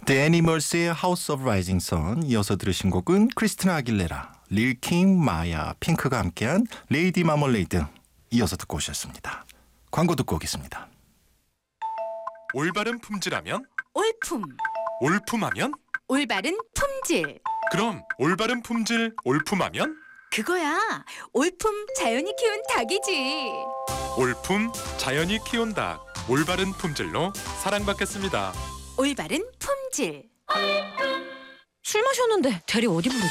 The Animals의 House of Rising Sun, 이어서 들으신 곡은 크리스티나 아길레라, 릴킹, 마야, 핑크가 함께한 레이디 마멀레이드, 이어서 듣고 오셨습니다. 광고 듣고 오겠습니다. 올바른 품질하면 올품, 올품하면? 올바른 품질. 그럼 올바른 품질 올품하면? 그거야. 올품 자연이 키운 닭이지. 올품 자연이 키운 닭, 올바른 품질로 사랑받겠습니다. 올바른 품질. 술 마셨는데 대리 어디 부르